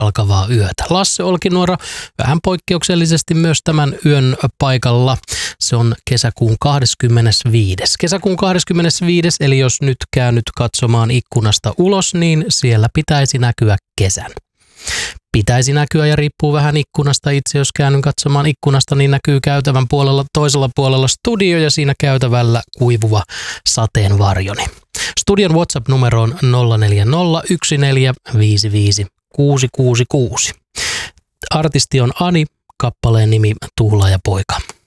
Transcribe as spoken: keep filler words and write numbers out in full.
alkavaa yötä. Lasse Olkinuora vähän poikkeuksellisesti myös tämän yön paikalla. Se on kesäkuun kahdeskymmenesviides. Kesäkuun kahdeskymmenesviides, eli jos nyt käännyt katsomaan ikkunasta ulos, niin siellä pitäisi näkyä kesän. Pitäisi näkyä ja riippuu vähän ikkunasta. Itse jos käännyn katsomaan ikkunasta, niin näkyy käytävän puolella, toisella puolella studio ja siinä käytävällä kuivuva sateenvarjoni. Studion WhatsApp-numero on nolla neljä nolla yksi neljä viisi viisi kuusi kuusi kuusi. Artisti on Ani, kappaleen nimi Tuula ja poika.